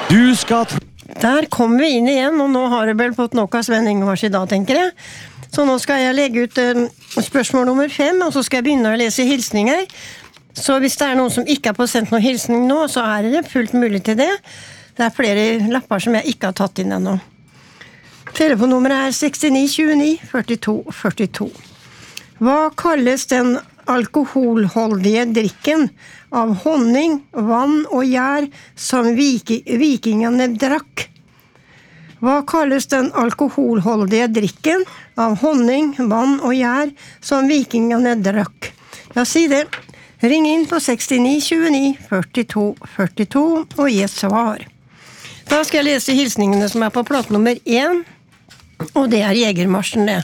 Du skal... Der kom vi inn igjen, og nå har jeg vel fått nok av Sven Ingvars I dag, tenker jeg. Så nå skal jeg legge ut spørsmål nummer 5, og så skal jeg begynne å lese hilsninger. Så hvis det noen som ikke har fått sendt noen hilsning nå, så det fullt mulig til det. Det flere lapper som jeg ikke har tatt inn ennå. Telefonnummeret 69 29 42 42. Hva kalles den alkoholholdige drikken av honning, vann og gjær som vikingene drakk? Hva kalles den alkoholholdige drikken av honning, vann og gjær som vikingene drakk? Ja, si det. Ring inn på 69 29 42 42 og gi et svar. Da skal jeg lese hilsningene som på plate nummer 1. Og det Jegermarsjen det.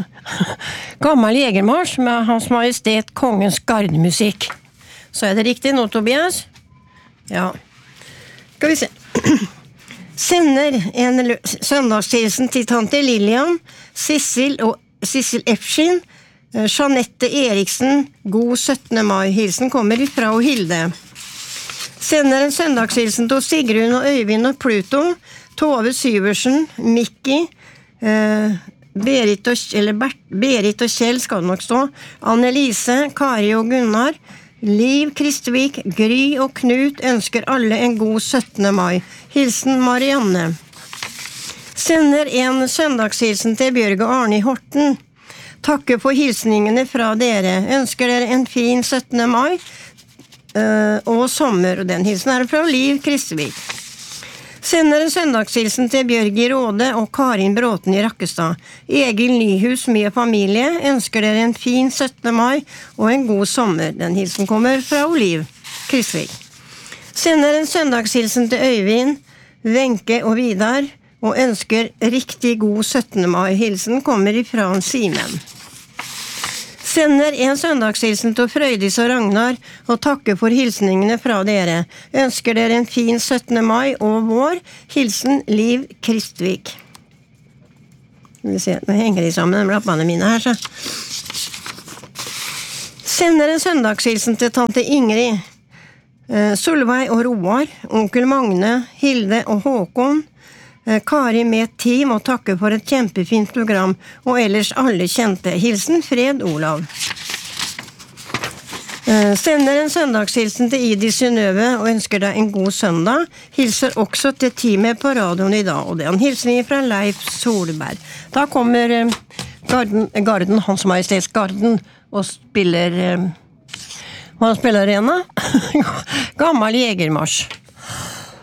Gammel Jegermars med Hans Majestet Kongens gardemusikk. Så det riktig nå, Tobias? Ja. Skal vi se. Sender en søndagshilsen til tante Lilian, Sissel Efskin, Jeanette Eriksen, god 17. mai. Hilsen kommer ifra og Hilde. Sender en søndagshilsen til Sigrun og Øyvind og Pluto, Tove Syversen, Mikki, Berit og Kjell skal det nok stå, Annelise, Kari og Gunnar, Liv Kristvik, Gry og Knut ønsker alle en god 17. mai. Hilsen Marianne. Sender en søndagshilsen til Bjørg og Arne I Horten. Takker for hilsningene fra dere. Ønsker dere en fin 17. mai og sommer. Og den hilsen fra Liv Kristvik. Sender en søndagshilsen til Bjørg I Råde og Karin Bråten I Rakkestad. Egil Nyhus med familie ønsker dere en fin 17. mai og en god sommer. Den hilsen kommer fra Oliv Kristvik. Sender en søndagshilsen til Øyvind, Wenche og Vidar og ønsker riktig god 17. mai. Hilsen kommer ifra Simen. Sender en søndagshilsen til Frøydis og Ragnar og takker for hilsningene fra dere. Ønsker dere en fin 17. mai og vår. Hilsen Liv Kristvik. Nå henger de sammen, de lappene mine her, så. Sender en søndagshilsen til tante Ingrid, Solveig og Roar, onkel Magne, Hilde og Håkon, Kari med team og takker for et kjempefint program, og ellers alle kjente. Hilsen Fred Olav. Sender en søndagshilsen til Idi Synnøve og ønsker deg en god søndag. Hilser også til teamet på radioen I dag, og det en hilsning fra Leif Solberg. Da kommer Garden, Hans Majestets Garden, og spiller... Hva spiller Rena? Gammel Jegermarsj.